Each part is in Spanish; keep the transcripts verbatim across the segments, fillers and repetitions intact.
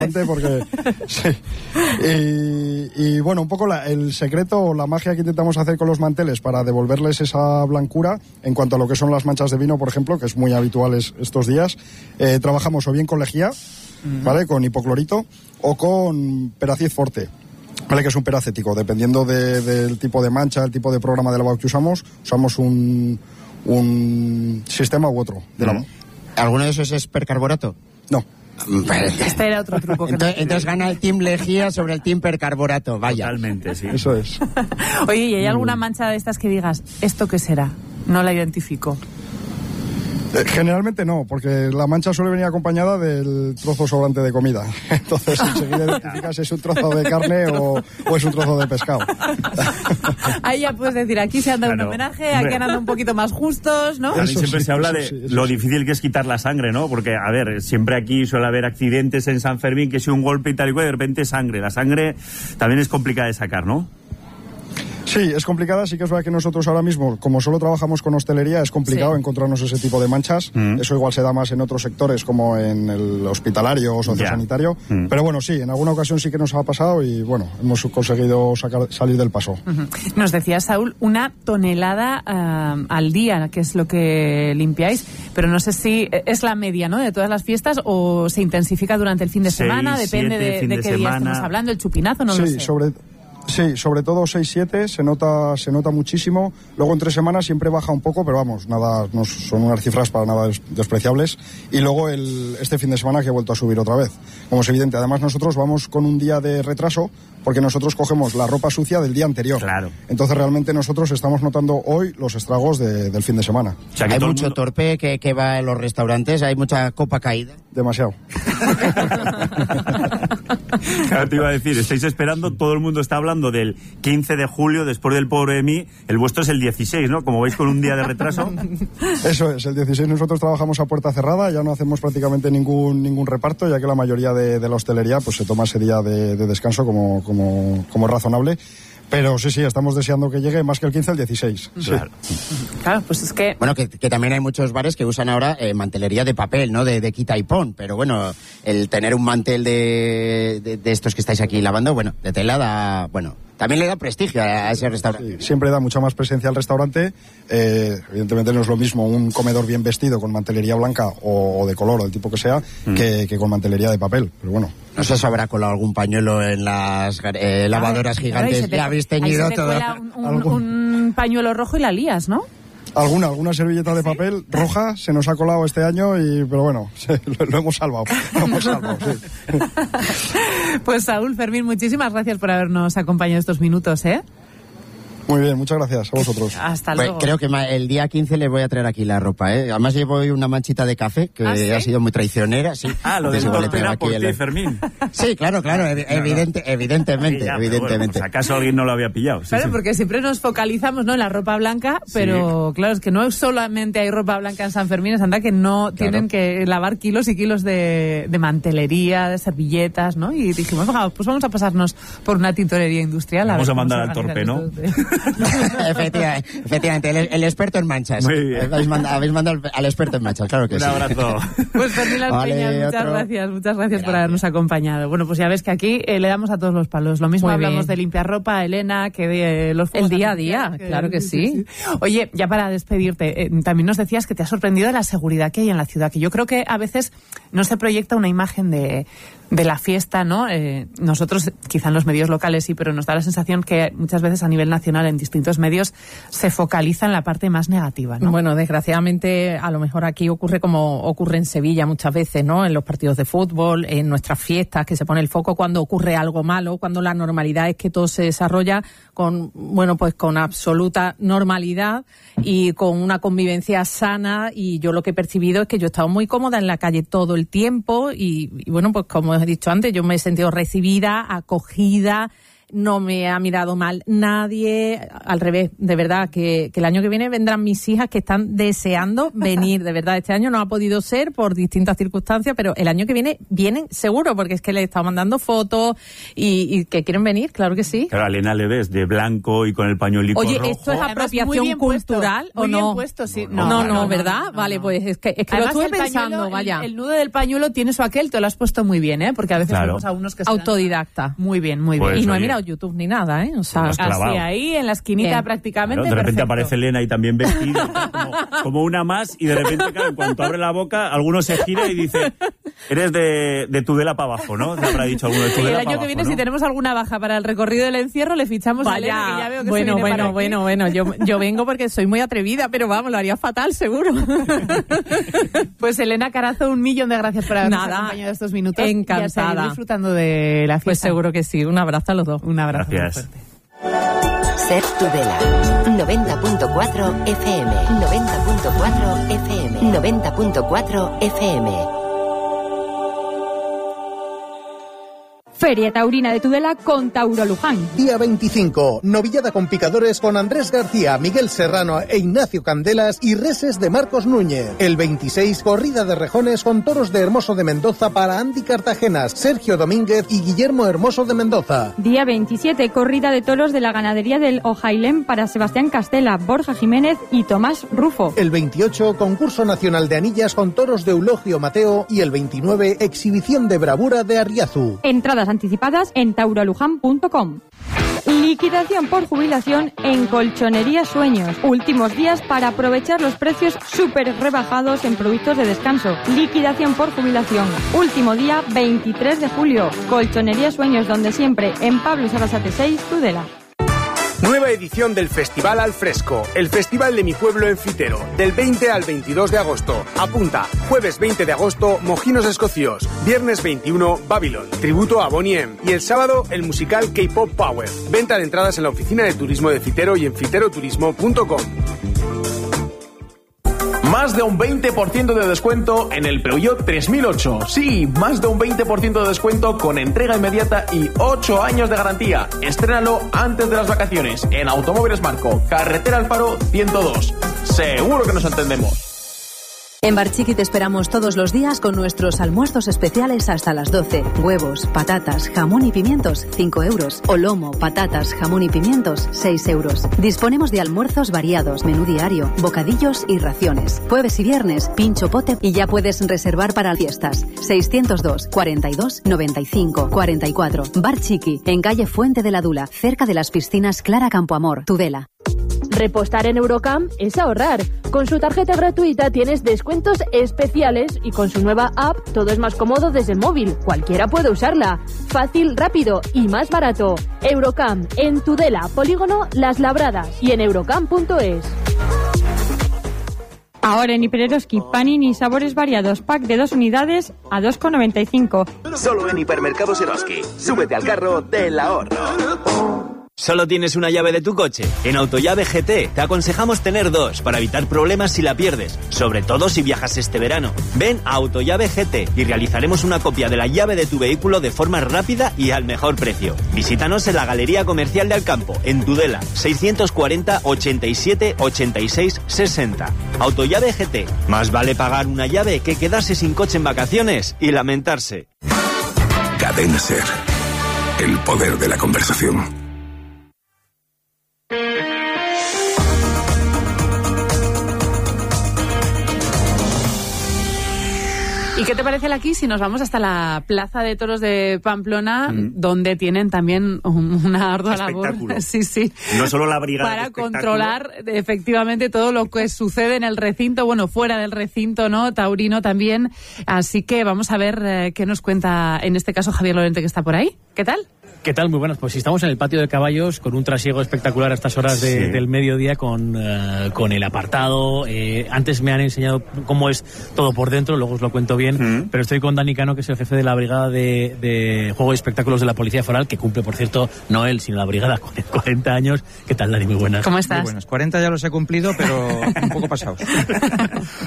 porque sí. Y, y bueno, un poco la, el secreto o la magia que intentamos hacer con los manteles para devolverles esa blancura en cuanto a lo que son las manchas de vino, por ejemplo, que es muy habitual estos días. Eh, trabajamos o bien con lejía, uh-huh. ¿vale? Con hipoclorito, o con peracid forte, ¿vale? Que es un peracético. Dependiendo de, del tipo de mancha, el tipo de programa de lavado que usamos, usamos un, un sistema u otro de lavado. ¿Alguno de esos es percarbonato? No. Este era otro truco. Que entonces, no entonces gana el Team Lejía sobre el Team percarbonato, vaya. Totalmente, sí. Eso es. Oye, ¿y hay alguna mancha de estas que digas, ¿esto qué será? No la identifico. Eh, generalmente no, porque la mancha suele venir acompañada del trozo sobrante de comida. Entonces enseguida identificas si es un trozo de carne o, o es un trozo de pescado. Ahí ya puedes decir, aquí se han dado Claro. un homenaje, aquí han andado un poquito más justos, ¿no? También Eso siempre sí, se habla eso de sí, eso lo sí. difícil que es quitar la sangre, ¿no? Porque, a ver, siempre aquí suele haber accidentes en San Fermín, que si un golpe y tal y cual, de repente sangre. La sangre también es complicada de sacar, ¿no? Sí, es complicada, sí que es verdad que nosotros ahora mismo, como solo trabajamos con hostelería, es complicado Sí. encontrarnos ese tipo de manchas. Mm. Eso igual se da más en otros sectores como en el hospitalario o sociosanitario. Ya. Mm. Pero bueno, sí, en alguna ocasión sí que nos ha pasado y bueno, hemos conseguido sacar, salir del paso. Uh-huh. Nos decía Saúl, una tonelada uh, al día, que es lo que limpiáis, pero no sé si es la media, ¿no?, de todas las fiestas o se intensifica durante el fin de Seis, semana, depende siete, de, fin de de qué día semana. estamos hablando, el chupinazo, no sí, lo sé. sobre... Sí, sobre todo seis siete se nota se nota muchísimo. Luego en tres semanas siempre baja un poco, pero vamos, nada, no son unas cifras para nada des- despreciables. Y luego el, este fin de semana que he vuelto a subir otra vez. Como es evidente, además nosotros vamos con un día de retraso porque nosotros cogemos la ropa sucia del día anterior. Claro. Entonces realmente nosotros estamos notando hoy los estragos de, del fin de semana. O sea, que Hay todo el mucho mundo- torpe que, que va en los restaurantes, hay mucha copa caída. Demasiado. Claro, te iba a decir, estáis esperando, todo el mundo está hablando del quince de julio, después del pobre de mí, el vuestro es el dieciséis, ¿no? Como vais con un día de retraso. Eso es, el dieciséis nosotros trabajamos a puerta cerrada, ya no hacemos prácticamente ningún ningún reparto, ya que la mayoría de, de la hostelería pues se toma ese día de, de descanso como, como, como es razonable. Pero sí, sí, estamos deseando que llegue más que el quince, el dieciséis. Sí. Claro. Claro, pues es que... Bueno, que, que también hay muchos bares que usan ahora eh, mantelería de papel, ¿no? De, de quita y pon. Pero bueno, el tener un mantel de, de, de estos que estáis aquí lavando, bueno, de tela da... Bueno, también le da prestigio a, a ese restaurante. Sí, siempre da mucha más presencia al restaurante. Eh, evidentemente no es lo mismo un comedor bien vestido con mantelería blanca o, o de color o del tipo que sea mm. que, que con mantelería de papel. Pero bueno. No sé si habrá colado algún pañuelo en las eh, lavadoras Ay, gigantes. te, ya habéis teñido ahí se te todo. cuela un, un, un pañuelo rojo y la lías, ¿no? Alguna, alguna servilleta de papel roja se nos ha colado este año, y pero bueno, sí, lo, lo hemos salvado. Lo hemos salvado, sí. Pues Saúl, Fermín, muchísimas gracias por habernos acompañado estos minutos, ¿eh? Muy bien, muchas gracias a vosotros. Hasta Pues luego. creo que el día quince les voy a traer aquí la ropa, ¿eh? Además llevo hoy una manchita de café que ¿Ah, sí? ha sido muy traicionera, sí. Ah, lo del Entonces, igual le torpe traigo era aquí por el- ti, Fermín. Sí, claro, claro, evi- evidente, evidentemente, Sí, ya, pero evidentemente. bueno, pues acaso alguien no lo había pillado. Sí, Claro, sí. porque siempre nos focalizamos, ¿no?, en la ropa blanca, pero claro, es que no solamente hay ropa blanca en San Fermín, es anda que no Claro. tienen que lavar kilos y kilos de, de mantelería, de servilletas, ¿no? Y dijimos, venga, pues vamos a pasarnos por una tintorería industrial. Vamos ver a cómo mandar se al torpe, ¿no? organizan estos de- Efectivamente, efectivamente, el, el experto en manchas. Muy bien. Habéis mandado, habéis mandado al experto en manchas, claro que Un sí. abrazo. Pues Fermín Las Vale, Peñas, muchas otro. gracias, muchas gracias por Gracias. habernos acompañado. Bueno, pues ya ves que aquí eh, le damos a todos los palos. Lo mismo Muy hablamos bien. de limpiar ropa, Elena, que de eh, los fuegos El día a día, artificiales, claro que sí. Oye, ya para despedirte, eh, también nos decías que te ha sorprendido de la seguridad que hay en la ciudad, que yo creo que a veces no se proyecta una imagen de, de la fiesta, ¿no? Eh, nosotros, quizá en los medios locales sí, pero nos da la sensación que muchas veces a nivel nacional en distintos medios se focaliza en la parte más negativa, ¿no? Bueno, desgraciadamente a lo mejor aquí ocurre como ocurre en Sevilla muchas veces, ¿no? En los partidos de fútbol, en nuestras fiestas, que se pone el foco cuando ocurre algo malo, cuando la normalidad es que todo se desarrolla con, bueno, pues con absoluta normalidad y con una convivencia sana. Y yo lo que he percibido es que yo he estado muy cómoda en la calle todo el tiempo y, y bueno, pues como he dicho antes, yo me he sentido recibida, acogida, no me ha mirado mal nadie, al revés, de verdad, que, que el año que viene vendrán mis hijas que están deseando venir, de verdad, este año no ha podido ser por distintas circunstancias, pero el año que viene vienen seguro, porque es que les he estado mandando fotos y, y que quieren venir, claro que sí. Claro, a Elena le ves de blanco y con el pañuelico Oye, rojo. ¿esto es Además, apropiación muy bien cultural puesto, o muy no? bien puesto, sí. No, no, no, ¿verdad? no, vale, no. pues es que, es que Además, lo estuve el pensando, pañuelo, vaya. El, el nudo del pañuelo tiene su aquel, te lo has puesto muy bien, ¿eh? Porque a veces Claro. vemos a unos que se dan- Autodidacta. Muy bien, muy bien. Pues, y no he oye. mirado YouTube ni nada, ¿eh? O sea, Pues Así clavado. ahí, en la esquinita Bien. prácticamente. Claro, de repente perfecto. aparece Elena y también vestida, como, como una más, y de repente, claro, en cuanto abre la boca, alguno se gira y dice, eres de, de Tudela para abajo, ¿no? Te habrá dicho alguno de Y Tudela el para año abajo, que viene, ¿no? si tenemos alguna baja para el recorrido del encierro, le fichamos a Elena, que ya veo que bueno, se viene para bueno, aquí. bueno, bueno, yo, yo vengo porque soy muy atrevida, pero vamos, lo haría fatal, seguro. Pues Elena Carazo, un millón de gracias por habernos Nada, acompañado estos minutos. encantada. Y a seguir disfrutando de la fiesta. Pues seguro que sí, un abrazo a los dos. Un abrazo muy Gracias. fuerte. Ser Tudela, noventa punto cuatro F M, noventa punto cuatro F M, noventa punto cuatro F M. Feria Taurina de Tudela con Tauro Luján. Día veinticinco, novillada con picadores con Andrés García, Miguel Serrano e Ignacio Candelas y reses de Marcos Núñez. El veintiséis, corrida de rejones con toros de Hermoso de Mendoza para Andy Cartagenas, Sergio Domínguez y Guillermo Hermoso de Mendoza. Día veintisiete, corrida de toros de la ganadería del Ojailén para Sebastián Castela, Borja Jiménez y Tomás Rufo. El veintiocho, concurso nacional de anillas con toros de Eulogio Mateo y el veintinueve, exhibición de bravura de Arriazu. Entradas anticipadas en tauroluján punto com. Liquidación por jubilación en Colchonería Sueños. Últimos días para aprovechar los precios súper rebajados en productos de descanso. Liquidación por jubilación. Último día veintitrés de julio. Colchonería Sueños, donde siempre, en Pablo Sarasate seis, Tudela. Nueva edición del Festival al Fresco, el festival de mi pueblo en Fitero, del veinte al veintidós de agosto. Apunta, jueves veinte de agosto, Mojinos Escocios, viernes veintiuno, Babylon, tributo a Bonnie M, y el sábado, el musical K-Pop Power. Venta de entradas en la oficina de turismo de Fitero y en fiteroturismo punto com. Más de un veinte por ciento de descuento en el Peugeot tres mil ocho. Sí, más de un veinte por ciento de descuento con entrega inmediata y ocho años de garantía. Estrénalo antes de las vacaciones en Automóviles Marco, Carretera al Faro ciento dos. Seguro que nos entendemos. En Bar Chiqui te esperamos todos los días con nuestros almuerzos especiales hasta las doce. Huevos, patatas, jamón y pimientos, cinco euros. O lomo, patatas, jamón y pimientos, seis euros. Disponemos de almuerzos variados, menú diario, bocadillos y raciones. Jueves y viernes, pincho pote y ya puedes reservar para fiestas. seiscientos dos, cuarenta y dos, noventa y cinco, cuarenta y cuatro. Bar Chiqui, en calle Fuente de la Dula, cerca de las piscinas Clara Campoamor, Tudela. Repostar en Eurocam es ahorrar. Con su tarjeta gratuita tienes descuentos especiales y con su nueva app todo es más cómodo desde el móvil. Cualquiera puede usarla. Fácil, rápido y más barato. Eurocam, en Tudela, Polígono Las Labradas y en eurocam punto es. Ahora en Hipereroski, panini sabores variados, pack de dos unidades a dos con noventa y cinco. Solo en Hipermercados Eroski. Súbete al carro del ahorro. ¿Solo tienes una llave de tu coche? En Autollave G T te aconsejamos tener dos para evitar problemas si la pierdes, sobre todo si viajas este verano. Ven a Autollave G T y realizaremos una copia de la llave de tu vehículo de forma rápida y al mejor precio. Visítanos en la Galería Comercial de Alcampo, en Tudela, seiscientos cuarenta, ochenta y siete, ochenta y seis, sesenta. Autollave G T. Más vale pagar una llave que quedarse sin coche en vacaciones y lamentarse. Cadena Ser. El poder de la conversación. ¿Y qué te parece el aquí si nos vamos hasta la Plaza de Toros de Pamplona, mm. donde tienen también una ardua labor? Sí, sí. No solo la brigada para controlar efectivamente todo lo que sucede en el recinto, bueno, fuera del recinto, ¿no? Taurino también. Así que vamos a ver eh, qué nos cuenta en este caso Javier Lorente, que está por ahí. ¿Qué tal? ¿Qué tal? Muy buenas. Pues estamos en el patio de caballos con un trasiego espectacular a estas horas de, sí. del mediodía con, uh, con el apartado. Eh, antes me han enseñado cómo es todo por dentro, luego os lo cuento bien, mm. pero estoy con Dani Cano, que es el jefe de la brigada de, de juego y espectáculos de la Policía Foral, que cumple, por cierto, no él, sino la brigada con cuarenta años. ¿Qué tal, Dani? Muy buenas. ¿Cómo estás? Muy buenas. cuarenta ya los he cumplido, pero un poco pasados.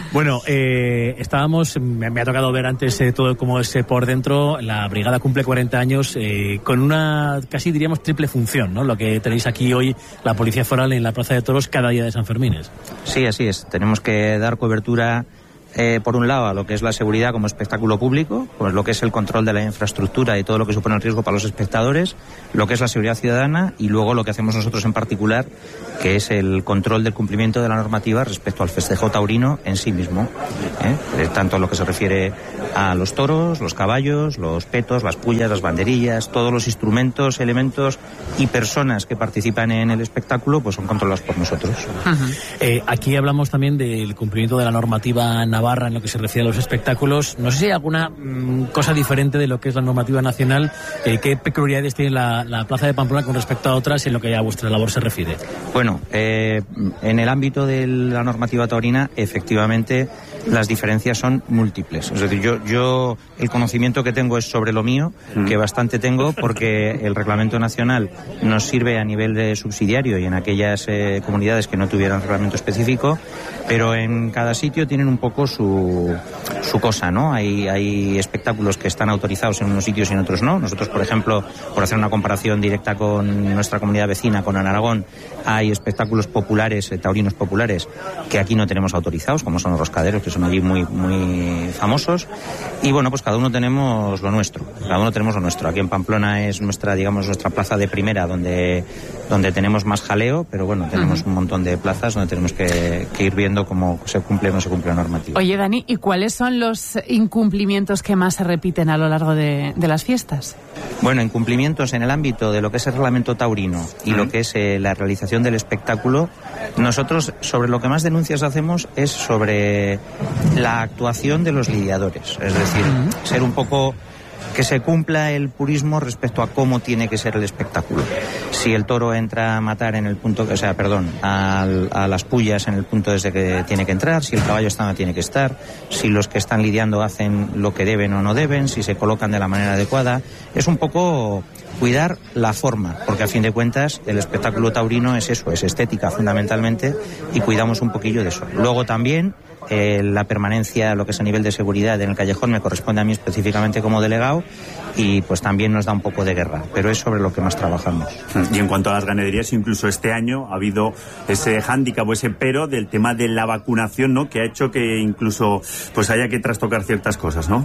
Bueno, eh, estábamos, me, me ha tocado ver antes eh, todo cómo es eh, por dentro. La brigada cumple cuarenta años eh, con una casi diríamos triple función, ¿no? Lo que tenéis aquí hoy, la Policía Foral en la Plaza de Toros cada día de San Fermines. Sí, así es. Tenemos que dar cobertura, eh, por un lado, a lo que es la seguridad como espectáculo público, pues lo que es el control de la infraestructura y todo lo que supone el riesgo para los espectadores, lo que es la seguridad ciudadana y luego lo que hacemos nosotros en particular, que es el control del cumplimiento de la normativa respecto al festejo taurino en sí mismo, ¿eh? Tanto lo que se refiere a los toros, los caballos, los petos, las pullas, las banderillas, todos los instrumentos, elementos y personas que participan en el espectáculo pues son controlados por nosotros. Uh-huh. Eh, aquí hablamos también del cumplimiento de la normativa navarra en lo que se refiere a los espectáculos. No sé si hay alguna mmm, cosa diferente de lo que es la normativa nacional. Eh, ¿Qué peculiaridades tiene la, la Plaza de Pamplona con respecto a otras en lo que a vuestra labor se refiere? Bueno, eh, en el ámbito de la normativa taurina, efectivamente, las diferencias son múltiples. Es decir, yo, yo el conocimiento que tengo es sobre lo mío, que bastante tengo, porque el reglamento nacional nos sirve a nivel de subsidiario y en aquellas eh, comunidades que no tuvieran reglamento específico, pero en cada sitio tienen un poco su, su cosa, ¿no? Hay, hay espectáculos que están autorizados en unos sitios y en otros no. Nosotros, por ejemplo, por hacer una comparación directa con nuestra comunidad vecina, con Aragón, hay espectáculos populares, eh, taurinos populares, que aquí no tenemos autorizados, como son los roscaderos, que son allí muy, muy famosos. Y bueno, pues cada uno tenemos lo nuestro, cada uno tenemos lo nuestro. Aquí en Pamplona es nuestra, digamos, nuestra plaza de primera, donde, donde tenemos más jaleo, pero bueno, tenemos uh-huh. un montón de plazas donde tenemos que, que ir viendo cómo se cumple o no se cumple la normativa. Oye, Dani, ¿y cuáles son los incumplimientos que más se repiten a lo largo de, de las fiestas? Bueno, incumplimientos en el ámbito de lo que es el reglamento taurino y uh-huh. lo que es eh, la realización del espectáculo. Nosotros sobre lo que más denuncias hacemos es sobre la actuación de los lidiadores, es decir, uh-huh. ser un poco que se cumpla el purismo respecto a cómo tiene que ser el espectáculo. Si el toro entra a matar en el punto, o sea, perdón, a, a las pullas en el punto desde que tiene que entrar, si el caballo está donde tiene que estar, si los que están lidiando hacen lo que deben o no deben, si se colocan de la manera adecuada, es un poco cuidar la forma, porque a fin de cuentas el espectáculo taurino es eso, es estética fundamentalmente, y cuidamos un poquillo de eso. Luego también eh, la permanencia, lo que es a nivel de seguridad en el callejón, me corresponde a mí específicamente como delegado, y pues también nos da un poco de guerra, pero es sobre lo que más trabajamos. Y en cuanto a las ganaderías, incluso este año ha habido ese hándicap o ese pero del tema de la vacunación, ¿no?, que ha hecho que incluso pues haya que trastocar ciertas cosas, ¿no?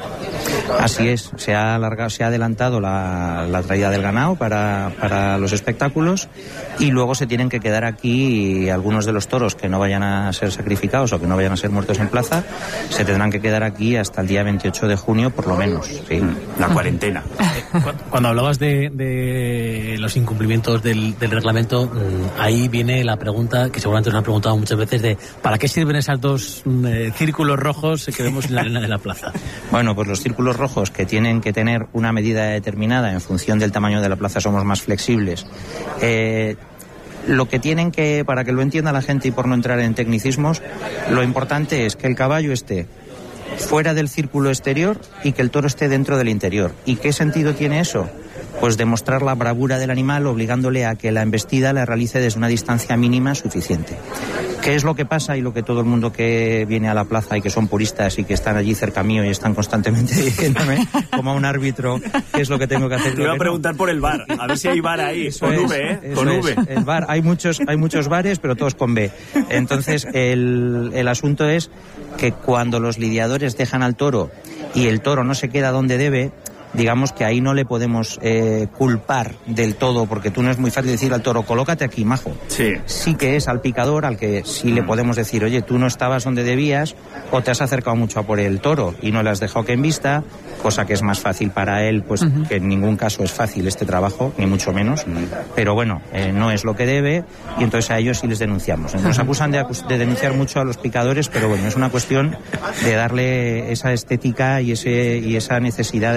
Así es, se ha alargado, se ha adelantado la, la traída del ganado para, para los espectáculos, y luego se tienen que quedar aquí algunos de los toros que no vayan a ser sacrificados o que no vayan a ser muertos en plaza, se tendrán que quedar aquí hasta el día veintiocho de junio por lo menos. Sí. La cuarentena. Cuando hablabas de, de los incumplimientos del, del reglamento, ahí viene la pregunta, que seguramente nos han preguntado muchas veces, de ¿para qué sirven esos dos eh, círculos rojos que vemos en la arena de la plaza? Bueno, pues los círculos rojos, que tienen que tener una medida determinada en función del tamaño de la plaza, somos más flexibles. Eh, lo que tienen que, para que lo entienda la gente y por no entrar en tecnicismos, lo importante es que el caballo esté fuera del círculo exterior y que el toro esté dentro del interior. ¿Y qué sentido tiene eso? Pues demostrar la bravura del animal obligándole a que la embestida la realice desde una distancia mínima suficiente. ¿Qué es lo que pasa y lo que todo el mundo que viene a la plaza y que son puristas y que están allí cerca mío y están constantemente diciéndome como a un árbitro qué es lo que tengo que hacer? Te voy a preguntar no. por el bar, a ver si hay bar ahí, eso con es, V, ¿eh? Con es. V. El bar, hay muchos, hay muchos bares, pero todos con B. Entonces, el, el asunto es que cuando los lidiadores dejan al toro y el toro no se queda donde debe, digamos que ahí no le podemos eh, culpar del todo, porque tú no es muy fácil decir al toro, colócate aquí, majo. Sí. Sí que es al picador al que sí le podemos decir, oye, tú no estabas donde debías o te has acercado mucho a por el toro y no le has dejado que embista, cosa que es más fácil para él, pues uh-huh. que en ningún caso es fácil este trabajo, ni mucho menos, uh-huh. pero bueno, eh, no es lo que debe, y entonces a ellos sí les denunciamos. Nos acusan de, de denunciar mucho a los picadores, pero bueno, es una cuestión de darle esa estética y, ese, y esa necesidad de demostrar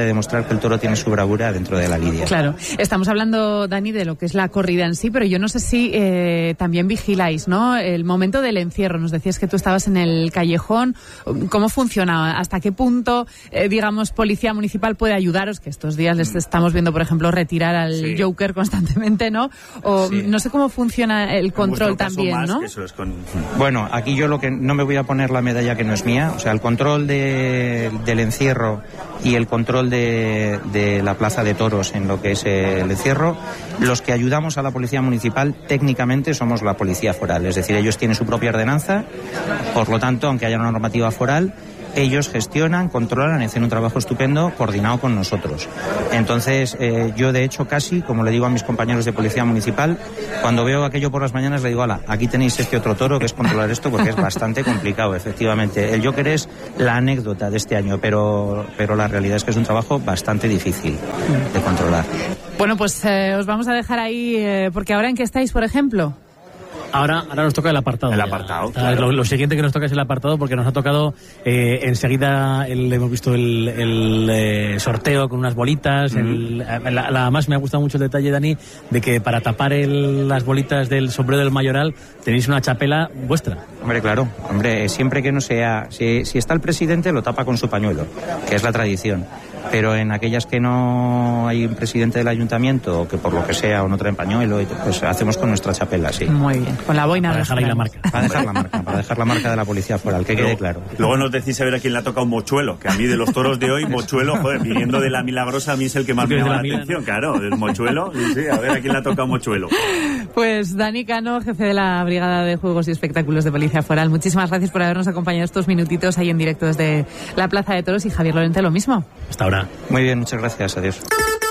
demostrar que el toro tiene su bravura dentro de la lidia. Claro, estamos hablando, Dani, de lo que es la corrida en sí, pero yo no sé si eh, también vigiláis, ¿no? El momento del encierro, nos decías que tú estabas en el callejón, ¿cómo funciona? ¿Hasta qué punto, eh, digamos, policía municipal puede ayudaros? Que estos días les estamos viendo, por ejemplo, retirar al sí. Joker constantemente, ¿no? O sí. no sé cómo funciona el control también, más, ¿no? Que eso es con... Bueno, aquí yo lo que no me voy a poner la medalla que no es mía, o sea, el control de, del encierro y el control de, de la plaza de toros en lo que es el encierro, los que ayudamos a la policía municipal técnicamente somos la policía foral, es decir, ellos tienen su propia ordenanza, por lo tanto, aunque haya una normativa foral, ellos gestionan, controlan y hacen un trabajo estupendo coordinado con nosotros. Entonces, eh, yo de hecho casi, como le digo a mis compañeros de policía municipal, cuando veo aquello por las mañanas le digo, ala, aquí tenéis este otro toro que es controlar esto porque es bastante complicado, efectivamente. El Joker es la anécdota de este año, pero, pero la realidad es que es un trabajo bastante difícil de controlar. Bueno, pues eh, os vamos a dejar ahí, eh, porque ahora en qué estáis, por ejemplo. Ahora, ahora nos toca el apartado. El apartado, ya. claro. lo, lo siguiente que nos toca es el apartado porque nos ha tocado eh, enseguida, el, hemos visto el, el eh, sorteo con unas bolitas. Mm. El, la, la, más me ha gustado mucho el detalle, Dani, de que para tapar el, las bolitas del sombrero del mayoral tenéis una chapela vuestra. Hombre, claro, hombre, siempre que no sea... Si, si está el presidente, lo tapa con su pañuelo, que es la tradición. Pero en aquellas que no hay un presidente del ayuntamiento o que por lo que sea o no traen pañuelo, pues hacemos con nuestra chapela, sí. Muy bien, con la boina. Para dejar ahí la marca. Para dejar la marca, para dejar la marca de la policía foral, que luego, quede claro. Luego nos decís a ver a quién le ha tocado mochuelo, que a mí de los toros de hoy, mochuelo, joder, viniendo de la Milagrosa, a mí es el que más me llama la atención, claro, del mochuelo, sí, sí, a ver a quién le ha tocado mochuelo. Pues Dani Cano, jefe de la Brigada de Juegos y Espectáculos de Policía Foral, muchísimas gracias por habernos acompañado estos minutitos ahí en directo desde la Plaza de Toros, y Javier Lorente lo mismo. Hasta ahora. Muy bien, muchas gracias, adiós.